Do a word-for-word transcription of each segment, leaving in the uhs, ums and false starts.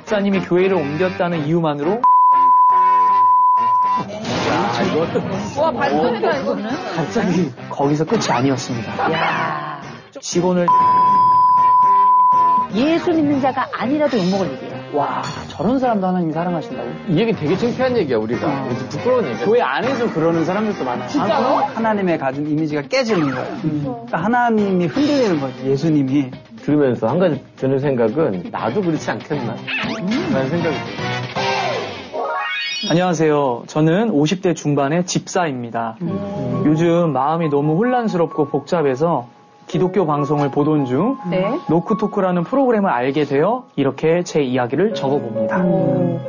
집사님이 교회를 옮겼다는 이유만으로 야, 이거 와, 반전이다, 이거는. 갑자기 거기서 끝이 아니었습니다. 야. 직원을 예수 믿는 자가 아니라도 욕먹을 일이에요. 와, 저런 사람도 하나님이 사랑하신다고? 이 얘기 되게 창피한 얘기야, 우리가. 어. 부끄러운 얘기야. 교회 안에서 그러는 사람들도 많아요. 진짜로? 하나님의 가진 이미지가 깨지는 거예요. 그러니까 하나님이 흔들리는 거지, 예수님이. 들으면서 한 가지 드는 생각은 나도 그렇지 않겠나? 라는 생각이 들어요. 안녕하세요. 저는 오십 대 중반의 집사입니다. 음. 요즘 마음이 너무 혼란스럽고 복잡해서 기독교 방송을 보던 중 네. 노크토크라는 프로그램을 알게 되어 이렇게 제 이야기를 적어봅니다. 오.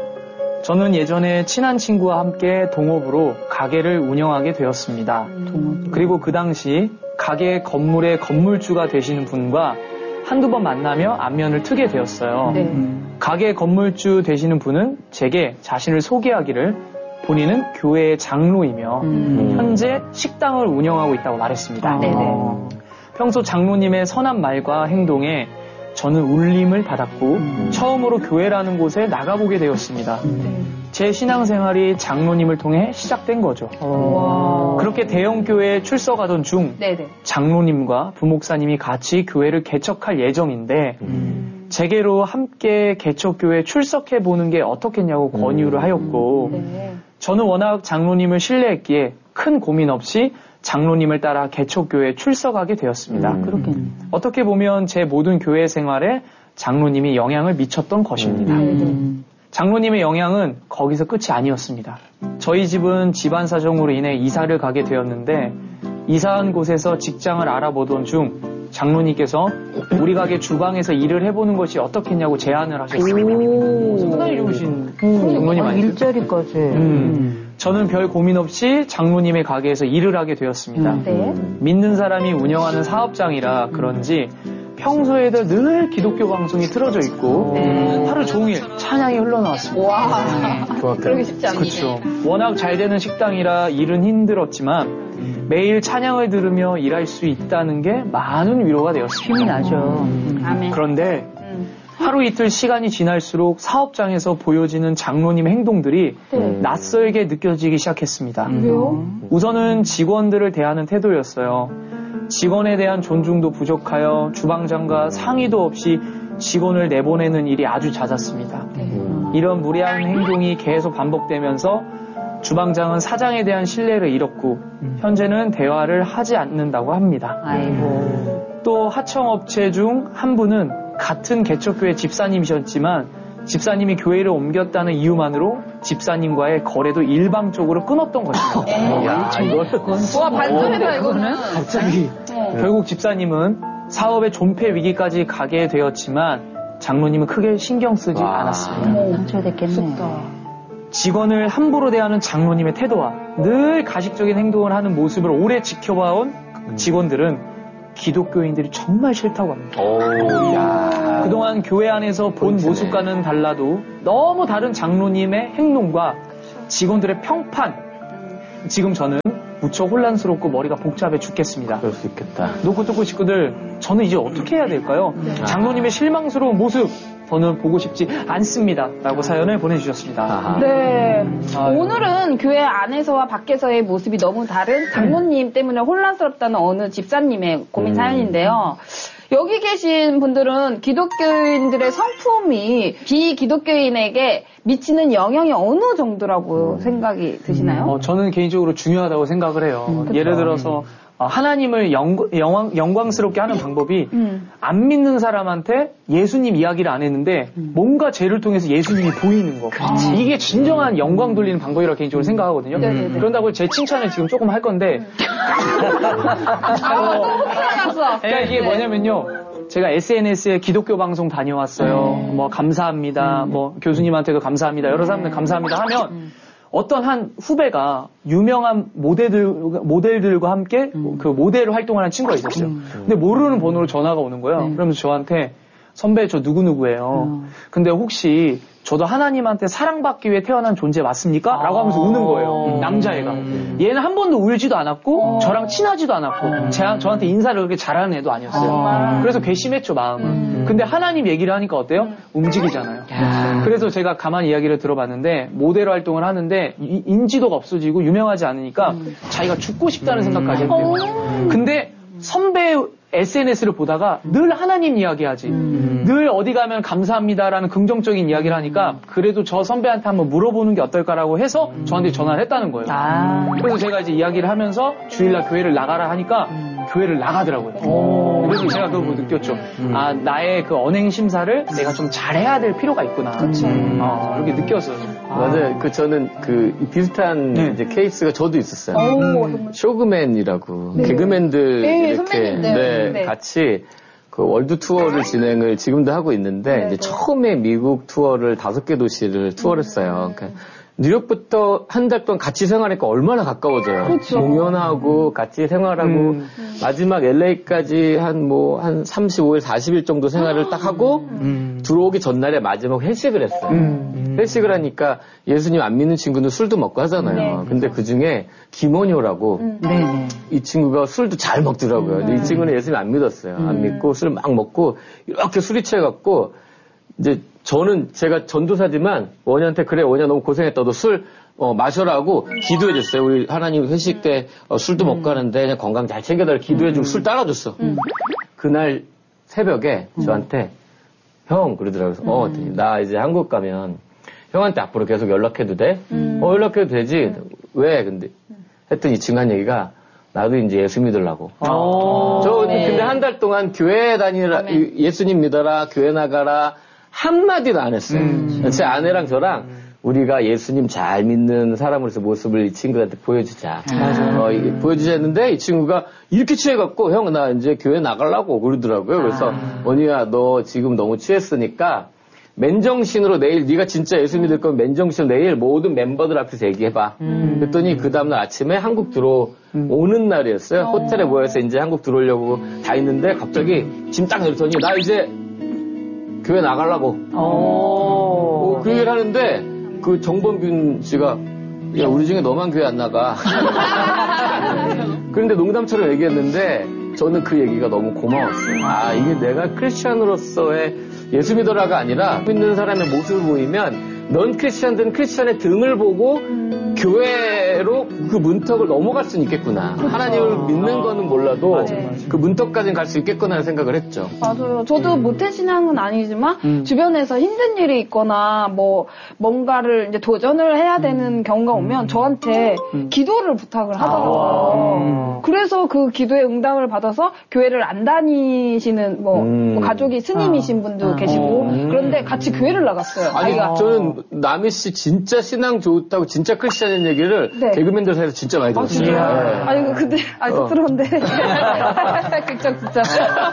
저는 예전에 친한 친구와 함께 동업으로 가게를 운영하게 되었습니다. 음. 그리고 그 당시 가게 건물의 건물주가 되시는 분과 한두 번 만나며 안면을 트게 되었어요. 네. 음. 가게 건물주 되시는 분은 제게 자신을 소개하기를 본인은 교회의 장로이며 음. 현재 식당을 운영하고 있다고 말했습니다. 네네. 평소 장로님의 선한 말과 행동에 저는 울림을 받았고 음. 처음으로 교회라는 곳에 나가보게 되었습니다. 음. 제 신앙생활이 장로님을 통해 시작된 거죠. 와. 그렇게 대형교회에 출석하던 중 네네. 장로님과 부목사님이 같이 교회를 개척할 예정인데 음. 제게로 함께 개척교회에 출석해보는 게 어떻겠냐고 권유를 하였고 네. 저는 워낙 장로님을 신뢰했기에 큰 고민 없이 장로님을 따라 개척교회에 출석하게 되었습니다. 음. 그렇겠네. 어떻게 보면 제 모든 교회 생활에 장로님이 영향을 미쳤던 것입니다. 음. 장로님의 영향은 거기서 끝이 아니었습니다. 저희 집은 집안 사정으로 인해 이사를 가게 되었는데 이사한 곳에서 직장을 알아보던 중 장로님께서 우리 가게 주방에서 일을 해보는 것이 어떻겠냐고 제안을 하셨습니다. 상당히 좋으신 장로님 아니죠? 일자리까지. 음. 저는 별 고민 없이 장로님의 가게에서 일을 하게 되었습니다. 음. 네. 믿는 사람이 운영하는 사업장이라 그런지 평소에도 늘 기독교 방송이 틀어져 있고 네. 하루 종일 찬양이 흘러나왔습니다. 와. 그러기 쉽지 않네. 그렇죠. 워낙 잘 되는 식당이라 일은 힘들었지만 매일 찬양을 들으며 일할 수 있다는 게 많은 위로가 되었습니다. 힘이 나죠. 아멘. 그런데 음. 하루 이틀 시간이 지날수록 사업장에서 보여지는 장로님의 행동들이 네. 낯설게 느껴지기 시작했습니다. 왜요? 우선은 직원들을 대하는 태도였어요. 직원에 대한 존중도 부족하여 주방장과 상의도 없이 직원을 내보내는 일이 아주 잦았습니다. 이런 무례한 행동이 계속 반복되면서 주방장은 사장에 대한 신뢰를 잃었고 현재는 대화를 하지 않는다고 합니다. 아이고. 또 하청업체 중 한 분은 같은 개척교회 집사님이셨지만 집사님이 교회를 옮겼다는 이유만으로 집사님과의 거래도 일방적으로 끊었던 것입니다. 야, 이거. 와, 반전이다, 이거는. 갑자기 어. 결국 집사님은 사업의 존폐 위기까지 가게 되었지만 장로님은 크게 신경 쓰지 와. 않았습니다. 어머, 상처됐겠네. 직원을 함부로 대하는 장로님의 태도와 늘 가식적인 행동을 하는 모습을 오래 지켜봐온 직원들은 기독교인들이 정말 싫다고 합니다. 오, 야. 그동안 교회 안에서 본 그렇지. 모습과는 달라도 너무 다른 장로님의 행동과 직원들의 평판, 지금 저는 무척 혼란스럽고 머리가 복잡해 죽겠습니다. 그럴 수 있겠다. 노크토크 식구들, 저는 이제 어떻게 해야 될까요? 장로님의 실망스러운 모습, 저는 보고 싶지 않습니다. 라고 사연을 보내주셨습니다. 아하. 네. 아유. 오늘은 교회 안에서와 밖에서의 모습이 너무 다른 장모님 때문에 혼란스럽다는 어느 집사님의 고민 음. 사연인데요. 여기 계신 분들은 기독교인들의 성품이 비기독교인에게 미치는 영향이 어느 정도라고 생각이 드시나요? 어, 저는 개인적으로 중요하다고 생각을 해요. 음, 그쵸. 예를 들어서 어, 하나님을 영, 영광, 영광스럽게 하는 방법이 음. 안 믿는 사람한테 예수님 이야기를 안 했는데 뭔가 죄를 통해서 예수님이 보이는 거. 이게 진정한 영광 돌리는 방법이라고 개인적으로 생각하거든요. 네네네. 그런다고 제 칭찬을 지금 조금 할 건데 아, 너무 혼란났어. 그러니까 이게 뭐냐면요. 제가 에스엔에스에 기독교 방송 다녀왔어요. 뭐 감사합니다. 뭐 교수님한테도 감사합니다. 여러 사람들 감사합니다 하면 어떤 한 후배가 유명한 모델들, 모델들과 함께 그 모델 활동을 하는 친구가 있었어요. 근데 모르는 번호로 전화가 오는 거예요. 그러면서 저한테 선배 저 누구누구예요. 음. 근데 혹시 저도 하나님한테 사랑받기 위해 태어난 존재 맞습니까? 라고 하면서 우는 거예요. 남자애가. 음. 얘는 한 번도 울지도 않았고 저랑 친하지도 않았고 음. 제, 저한테 인사를 그렇게 잘하는 애도 아니었어요. 아. 그래서 괘씸했죠, 마음은. 음. 근데 하나님 얘기를 하니까 어때요? 움직이잖아요. 야. 그래서 제가 가만히 이야기를 들어봤는데 모델 활동을 하는데 이, 인지도가 없어지고 유명하지 않으니까 음. 자기가 죽고 싶다는 음. 생각까지 했대요. 음. 근데 선배 에스엔에스를 보다가 늘 하나님 이야기하지. 음. 늘 어디 가면 감사합니다라는 긍정적인 이야기를 하니까 그래도 저 선배한테 한번 물어보는 게 어떨까라고 해서 음. 저한테 전화를 했다는 거예요. 아. 그래서 제가 이제 이야기를 하면서 주일날 교회를 나가라 하니까 음. 교회를 나가더라고요. 오. 그래서 제가 그걸 보고 느꼈죠. 음. 아, 나의 그 언행 심사를 내가 좀 잘해야 될 필요가 있구나. 그렇죠. 음. 어, 이렇게 느꼈어요. 아. 맞아요. 그 저는 그 비슷한 네. 이제 케이스가 저도 있었어요. 음. 쇼그맨이라고 네. 개그맨들 네, 이렇게 네, 네. 같이 그 월드 투어를 진행을 지금도 하고 있는데 네, 이제 네. 처음에 미국 투어를 다섯 개 도시를 투어했어요. 그러니까 뉴욕부터 한 달 동안 같이 생활하니까 얼마나 가까워져요. 그렇죠. 공연하고 같이 생활하고 음. 마지막 엘에이까지 한 뭐 한 삼십오 일, 사십 일 정도 생활을 딱 하고 음. 들어오기 전날에 마지막 회식을 했어요. 음. 회식을 하니까 예수님 안 믿는 친구는 술도 먹고 하잖아요. 네. 근데 그 중에 김원효라고 음. 네. 이 친구가 술도 잘 먹더라고요. 음. 근데 이 친구는 예수님 안 믿었어요. 음. 안 믿고 술 막 먹고 이렇게 술이 취해갖고 이제 저는 제가 전도사지만 원희한테 그래 원희야 너무 고생했다. 너 술 어, 마셔라고 기도해줬어요. 우리 하나님 회식 때 어, 술도 먹고 하는데 그냥 건강 잘 챙겨달라 기도해주고 술 따라줬어. 음. 그날 새벽에 저한테 형 그러더라고요. 음. 어, 나 이제 한국 가면 형한테 앞으로 계속 연락해도 돼? 음. 어, 연락해도 되지. 음. 왜? 근데 했더니 이 친구 한 얘기가 나도 이제 예수 믿으려고. 저 네. 근데 한 달 동안 교회 다니라 아멘. 예수님 믿어라 교회 나가라 한마디도 안 했어요. 음. 제 아내랑 저랑 음. 우리가 예수님 잘 믿는 사람으로서 모습을 이 친구한테 보여주자. 음. 어, 이게 보여주자 했는데 이 친구가 이렇게 취해갖고 형 나 이제 교회 나가려고 그러더라고요. 그래서 아. 원희야 너 지금 너무 취했으니까 맨정신으로 내일 네가 진짜 예수 믿을 거면 맨정신으로 내일 모든 멤버들 앞에서 얘기해봐. 음. 그랬더니 그 다음날 아침에 한국 들어오는 음. 날이었어요. 어. 호텔에 모여서 이제 한국 들어오려고 다 있는데 갑자기 짐 딱 내더니 나 이제 교회 나가려고. 어. 그 얘기를 하는데 그 정범균 씨가 야 우리 중에 너만 교회 안 나가. 그런데 농담처럼 얘기했는데 저는 그 얘기가 너무 고마웠어요. 아 이게 내가 크리스찬으로서의 예수 믿어라가 아니라 믿는 사람의 모습을 보이면 넌 크리스찬들은 크리스찬의 등을 보고 음. 교회로 그 문턱을 넘어갈 수는 있겠구나. 그렇죠. 하나님을 믿는 거는 몰라도 맞아, 맞아. 그 문턱까지는 갈 수 있겠구나 하는 생각을 했죠. 맞아요. 저도 음. 모태신앙은 아니지만 음. 주변에서 힘든 일이 있거나 뭐 뭔가를 이제 도전을 해야 되는 음. 경우가 오면 저한테 음. 기도를 부탁을 하더라고요. 아. 그래서 그 기도의 응답을 받아서 교회를 안 다니시는 뭐, 음. 뭐 가족이 스님이신 아. 분도 아. 계시고 음. 그런데 같이 교회를 나갔어요. 아니 아이가. 저는 남희 씨 진짜 신앙 좋다고 진짜 크리스찬인 얘기를 네. 개그맨들 사이에서 진짜 많이 들었어요. 아, 네. 아니 근데 아니 쑥스러운데 그쵸 진짜.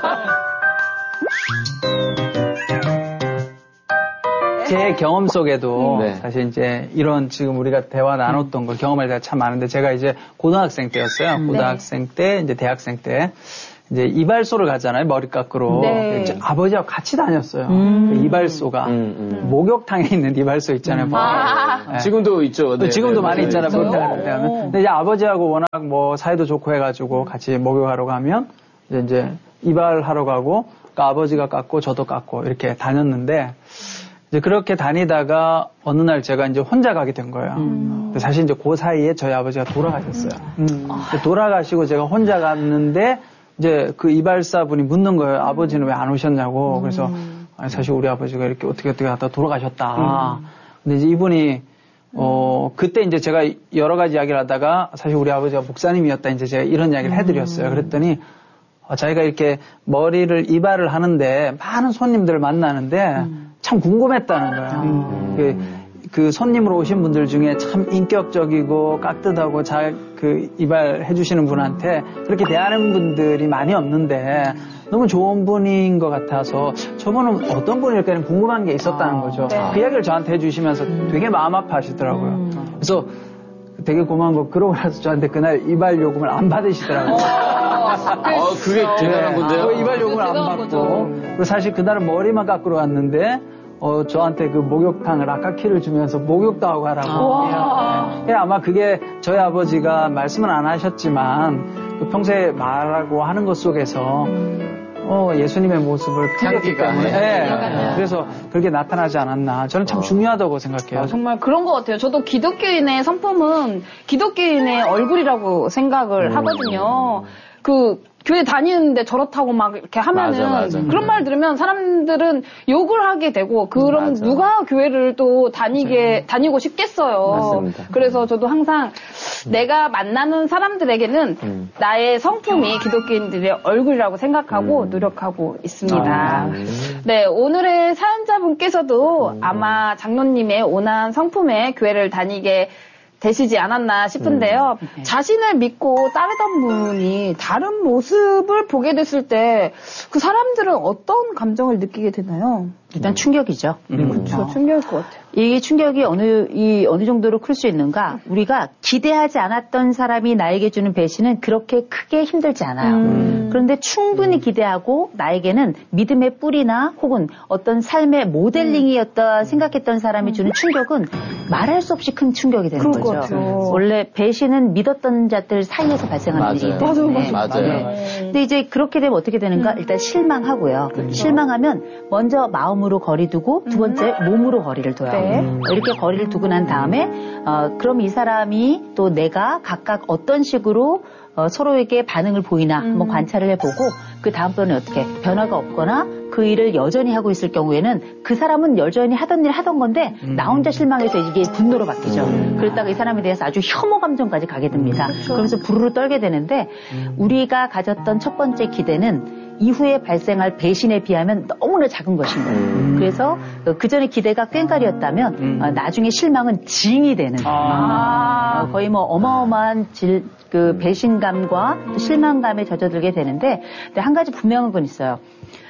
제 경험 속에도 네. 사실 이제 이런 지금 우리가 대화 나눴던 걸 경험할 때가 참 많은데 제가 이제 고등학생 때였어요. 고등학생 네. 때 이제 대학생 때. 이제 이발소를 가잖아요. 머리 깎으러. 네. 이제 아버지하고 같이 다녔어요. 음. 그 이발소가. 음, 음. 목욕탕에 있는 이발소 있잖아요. 음. 아. 네. 지금도 있죠. 네. 지금도 네. 많이 있잖아요. 목욕탕 가면. 근데 이제 아버지하고 워낙 뭐 사이도 좋고 해가지고 같이 목욕하러 가면 이제, 이제 이발하러 가고 그러니까 아버지가 깎고 저도 깎고 이렇게 다녔는데 이제 그렇게 다니다가 어느 날 제가 이제 혼자 가게 된 거예요. 음. 사실 이제 그 사이에 저희 아버지가 돌아가셨어요. 음. 돌아가시고 제가 혼자 갔는데 이제 그 이발사분이 묻는 거예요. 아버지는 왜 안 오셨냐고. 음. 그래서 아니, 사실 우리 아버지가 이렇게 어떻게 어떻게 하다 돌아가셨다. 음. 근데 이제 이분이 어 그때 이제 제가 여러 가지 이야기를 하다가 사실 우리 아버지가 목사님이었다. 이제 제가 이런 이야기를 해드렸어요. 그랬더니 어, 자기가 이렇게 머리를 이발을 하는데 많은 손님들을 만나는데 음. 참 궁금했다는 거예요. 음. 그, 그 손님으로 오신 분들 중에 참 인격적이고 깍듯하고 잘 그 이발해 주시는 분한테 그렇게 대하는 분들이 많이 없는데 너무 좋은 분인 것 같아서 저분은 어떤 분일까 궁금한 게 있었다는 거죠. 네. 그 이야기를 저한테 해주시면서 되게 마음 아파하시더라고요. 그래서 되게 고마운 거 그러고 나서 저한테 그날 이발 요금을 안 받으시더라고요. 어, 그게 대단한 건데요. 이발 요금을 안 받고. 그리고 사실 그날은 머리만 깎으러 왔는데 어, 저한테 그 목욕탕을 아까키를 주면서 목욕도 하고 가라고. 예, 아마 그게 저희 아버지가 말씀은 안 하셨지만 그 평소에 말하고 하는 것 속에서 어, 예수님의 모습을 풍겼기 때문에 예, 그래서 그렇게 나타나지 않았나. 저는 참 중요하다고 생각해요. 아, 정말 그런 것 같아요. 저도 기독교인의 성품은 기독교인의 얼굴이라고 생각을 음. 하거든요. 그 교회 다니는데 저렇다고 막 이렇게 하면은 맞아, 맞아. 그런 말 들으면 사람들은 욕을 하게 되고 그럼 맞아. 누가 교회를 또 다니게 맞아. 다니고 싶겠어요. 맞습니다. 그래서 저도 항상 음. 내가 만나는 사람들에게는 음. 나의 성품이 기독교인들의 얼굴이라고 생각하고 음. 노력하고 있습니다. 아, 네, 오늘의 사연자분께서도 음. 아마 장로님의 온화한 성품에 교회를 다니게 되시지 않았나 싶은데요. 음. 자신을 믿고 따르던 분이 다른 모습을 보게 됐을 때 그 사람들은 어떤 감정을 느끼게 되나요? 일단 충격이죠. 음. 그렇죠. 충격일 것 같아요. 이 충격이 어느, 이 어느 정도로 클 수 있는가? 우리가 기대하지 않았던 사람이 나에게 주는 배신은 그렇게 크게 힘들지 않아요. 음. 그런데 충분히 기대하고 나에게는 믿음의 뿌리나 혹은 어떤 삶의 모델링이었다 생각했던 사람이 주는 충격은 말할 수 없이 큰 충격이 되는 거죠. 같아요. 원래 배신은 믿었던 자들 사이에서 발생하는 맞아요. 일이기 때문에. 맞아요. 맞아요. 네. 근데 이제 그렇게 되면 어떻게 되는가? 음. 일단 실망하고요. 그렇죠. 실망하면 먼저 마음으로 거리두고 두 번째 음. 몸으로 거리를 둬요. 네. 음. 이렇게 거리를 두고 난 다음에 어, 그럼 이 사람이 또 내가 각각 어떤 식으로 어, 서로에게 반응을 보이나 음. 한번 관찰을 해보고 그 다음번에 어떻게 변화가 없거나 그 일을 여전히 하고 있을 경우에는 그 사람은 여전히 하던 일 하던 건데 음. 나 혼자 실망해서 이게 분노로 바뀌죠. 음. 그랬다가 이 사람에 대해서 아주 혐오 감정까지 가게 됩니다. 음. 그러면서 부르르 떨게 되는데 음. 우리가 가졌던 첫 번째 기대는 이후에 발생할 배신에 비하면 너무나 작은 것인 거예요. 음. 그래서 그 전에 기대가 꽹가리였다면 음. 어, 나중에 실망은 징이 되는 아. 어, 거의 뭐 어마어마한 질, 그 배신감과 또 실망감에 젖어들게 되는데 근데 한 가지 분명한 건 있어요.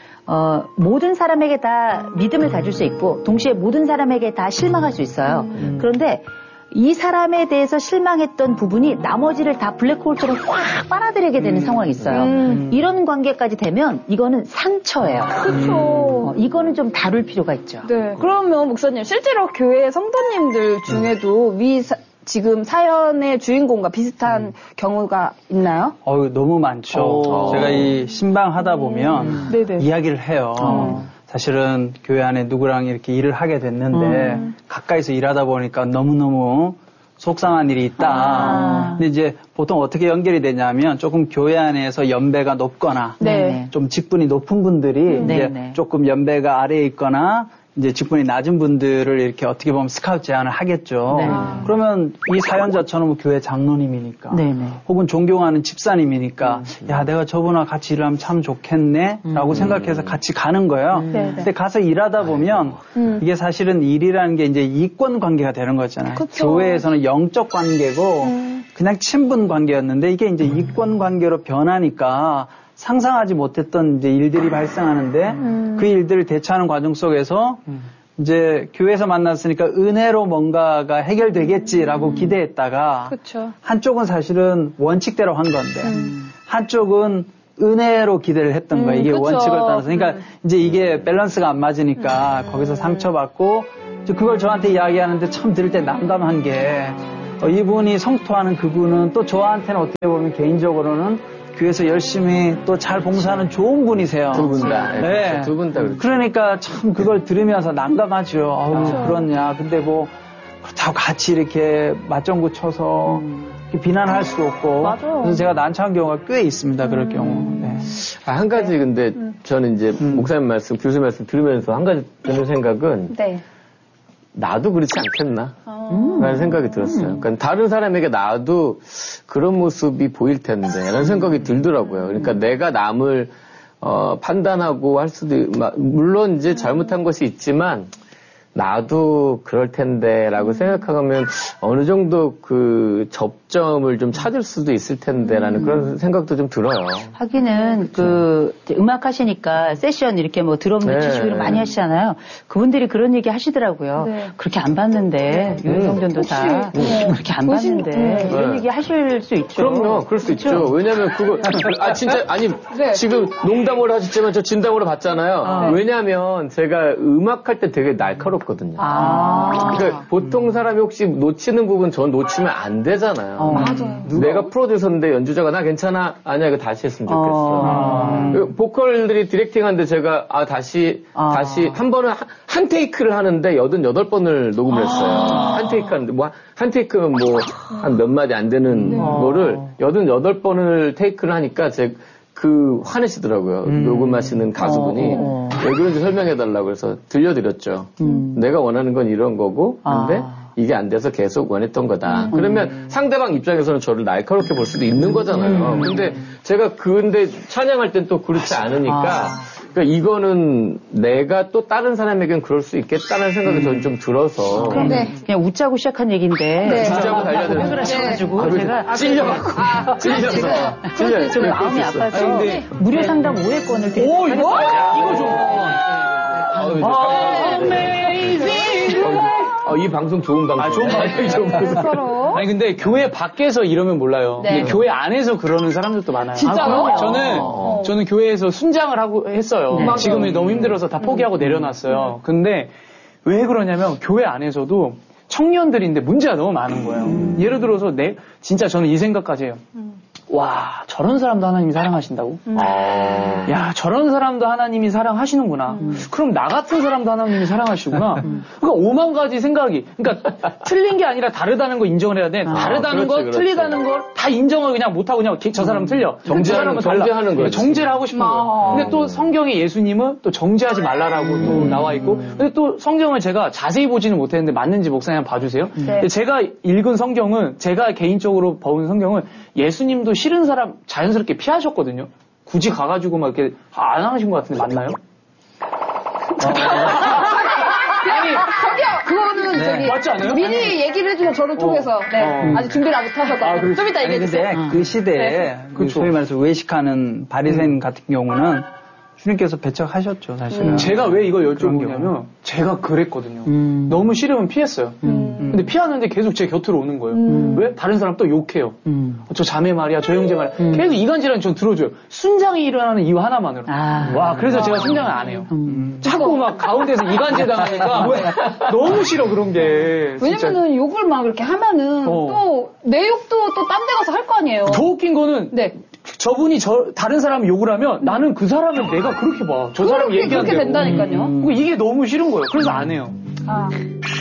어, 모든 사람에게 다 믿음을 가질 수 있고 동시에 모든 사람에게 다 실망할 수 있어요. 음. 그런데 이 사람에 대해서 실망했던 부분이 나머지를 다 블랙홀처럼 확 빨아들이게 되는 음. 상황이 있어요. 음. 이런 관계까지 되면 이거는 상처예요. 그렇죠. 어, 이거는 좀 다룰 필요가 있죠. 네. 그러면 목사님 실제로 교회 성도님들 중에도 음. 위 사, 지금 사연의 주인공과 비슷한 음. 경우가 있나요? 어, 너무 많죠. 오. 제가 이 신방하다 보면 음. 이야기를 해요. 음. 사실은 교회 안에 누구랑 이렇게 일을 하게 됐는데 음. 가까이서 일하다 보니까 너무너무 속상한 일이 있다. 아. 근데 이제 보통 어떻게 연결이 되냐면 조금 교회 안에서 연배가 높거나 네. 좀 직분이 높은 분들이 음. 이제 네. 조금 연배가 아래에 있거나 이제 직분이 낮은 분들을 이렇게 어떻게 보면 스카우트 제안을 하겠죠. 네. 그러면 이 사연자처럼 뭐 교회 장로님이니까 네네. 혹은 존경하는 집사님이니까 음. 야 내가 저분과 같이 일하면 참 좋겠네 라고 음. 생각해서 같이 가는 거예요. 음. 근데 가서 일하다 보면 음. 이게 사실은 일이라는 게 이제 이권 관계가 되는 거잖아요. 그쵸. 교회에서는 영적 관계고 음. 그냥 친분 관계였는데 이게 이제 음. 이권 관계로 변하니까 상상하지 못했던 이제 일들이 발생하는데 음. 그 일들을 대처하는 과정 속에서 음. 이제 교회에서 만났으니까 은혜로 뭔가가 해결되겠지라고 음. 기대했다가 그쵸. 한쪽은 사실은 원칙대로 한 건데 음. 한쪽은 은혜로 기대를 했던 거예요. 이게 음, 원칙을 따라서. 그러니까 음. 이제 이게 밸런스가 안 맞으니까 음. 거기서 상처받고 그걸 저한테 이야기하는데 참 들을 때 난감한 게 어, 이분이 성토하는 그분은 또 저한테는 어떻게 보면 개인적으로는 교회에서 열심히 또 잘 봉사하는 좋은 분이세요. 두 분 다. 네. 두 분 다. 그렇죠. 그러니까 참 그걸 들으면서 난감하죠. 아우, 그렇죠. 그렇냐. 근데 뭐, 그렇다고 같이 이렇게 맞장구 쳐서 음. 비난할 수도 없고. 맞아요. 그래서 제가 난처한 경우가 꽤 있습니다. 음. 그럴 경우. 네. 아, 한 가지 근데 음. 저는 이제 음. 목사님 말씀, 교수 말씀 들으면서 한 가지 드는 생각은. 네. 나도 그렇지 않겠나? 음. 라는 생각이 들었어요. 그러니까 다른 사람에게 나도 그런 모습이 보일 텐데, 라는 생각이 들더라고요. 그러니까 내가 남을, 어, 판단하고 할 수도, 물론 이제 잘못한 것이 있지만, 나도 그럴 텐데라고 생각하면 어느 정도 그 접점을 좀 찾을 수도 있을 텐데라는 음. 그런 생각도 좀 들어요. 하기는 그 음악 하시니까 세션 이렇게 뭐 드럼도 네. 치시고 많이 하시잖아요. 그분들이 그런 얘기 하시더라고요. 네. 그렇게 안 봤는데 음. 윤성준 전도사 네. 그렇게 안 봤는데 네. 이런 얘기 하실 수 있죠. 그럼요. 그럴 수 그렇죠? 있죠. 왜냐하면 그거 아 진짜 아니 네. 지금 농담으로 하셨지만 저 진담으로 봤잖아요. 아. 왜냐하면 제가 음악할 때 되게 날카롭거든요. 아. 그러니까 보통 사람이 혹시 놓치는 부분 전 놓치면 안 되잖아요. 어. 맞아요. 내가 프로듀서인데 연주자가 나 괜찮아 아니야 이거 다시 했으면 좋겠어. 아. 보컬들이 디렉팅하는데 제가 아 다시 아. 다시 한 번은 한, 한 테이크를 하는데 여든여덟 번을 녹음을 했어요. 아. 한 테이크 하는데 뭐 한 테이크면 뭐 한 몇 마디 안 되는 네. 거를 여든여덟 번을 테이크를 하니까 제 그 화내시더라고요. 음. 녹음하시는 가수분이 어, 어. 왜 그런지 설명해달라고 해서 들려드렸죠. 음. 내가 원하는 건 이런 거고 근데 아. 이게 안 돼서 계속 원했던 거다. 음. 그러면 상대방 입장에서는 저를 날카롭게 볼 수도 있는 거잖아요. 음. 근데 제가 근데 찬양할 땐 또 그렇지 않으니까 아. 그러니까 이거는 내가 또 다른 사람에겐 그럴 수 있겠다는 생각이 저는 좀 들어서. 그런데 그냥 웃자고 시작한 얘기인데. 네. 웃자고 달려드는. 왜 그러셔가지고 아, 제가 찔려갖고. 아, 찔려서. 찔려서. 좀 마음이 아파서 근데 무료 상담 오 회권을 드리고. 오, 이거? 이거 좀. 어, 이 방송 좋은 방송. 아, 좋은 방송. 좋은 방송. 아니, 근데 교회 밖에서 이러면 몰라요. 네. 근데 교회 안에서 그러는 사람들도 많아요. 진짜요? 아, 저는, 어. 저는 교회에서 순장을 하고 했어요. 네. 지금은 너무 힘들어서 다 포기하고 음. 내려놨어요. 근데 왜 그러냐면 교회 안에서도 청년들인데 문제가 너무 많은 거예요. 음. 예를 들어서 내, 진짜 저는 이 생각까지 해요. 음. 와, 저런 사람도 하나님이 사랑하신다고? 음. 아. 야, 저런 사람도 하나님이 사랑하시는구나. 음. 그럼 나 같은 사람도 하나님이 사랑하시구나. 음. 그러니까 오만 가지 생각이. 그러니까 틀린 게 아니라 다르다는 거 인정을 해야 돼. 아, 그렇지, 다르다는 거, 그렇지. 틀리다는 걸 다 인정을 그냥 못하고 그냥 저 사람은 틀려. 정죄하는, 정죄하는 거예요. 정죄를 하고 싶은 거예요. 아. 근데 또 성경에 예수님은 또 정죄하지 말라라고 음. 또 나와 있고. 근데 또 성경을 제가 자세히 보지는 못했는데 맞는지 목사님 한번 봐주세요. 네. 제가 읽은 성경은, 제가 개인적으로 본 성경은 예수님도 싫은 사람 자연스럽게 피하셨거든요. 굳이 가가지고 막 이렇게 안 하신 것 같은데 맞나요? 아니, 저기요, 그거는 네. 저기 맞지 않아요? 미리 아니, 얘기를 해주면 저를 통해서 네 어. 아직 준비를 안 못하셔서 아, 좀 이따 얘기해주세요. 근데 그 시대에 네. 그 소위 말해서 외식하는 바리새인 음. 같은 경우는 주님께서 배척하셨죠, 사실은. 음. 제가 왜 이걸 여쭤보냐면 제가 그랬거든요. 음. 너무 싫으면 피했어요. 음. 근데 피하는데 계속 제 곁으로 오는 거예요. 음. 왜? 다른 사람 또 욕해요. 음. 저 자매 말이야, 저 형제 말이야. 음. 계속 이간질하는 전 들어줘요. 순장이 일어나는 이유 하나만으로. 아. 와, 그래서 아. 제가 순장을 안 해요. 음. 자꾸 막 가운데서 이간질 당하니까 너무 싫어, 그런 게. 왜냐면은 욕을 막 이렇게 하면은 어. 또 내 욕도 또 딴 데 가서 할 거 아니에요. 더 웃긴 거는 네. 저분이 저 다른 사람이 욕을 하면 나는 그 사람을 내가 그렇게 봐. 저 사람 얘기한다고. 그렇게 된다니까요. 음. 이게 너무 싫은 거예요. 그래서 안 해요. 아.